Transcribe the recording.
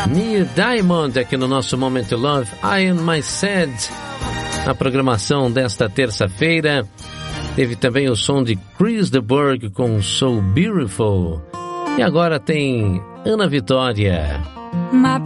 Neil Diamond aqui no nosso Momento Love, I Am My Sad. Na programação desta terça-feira, teve também o som de Chris de Burgh com So Beautiful. E agora tem Ana Vitória. My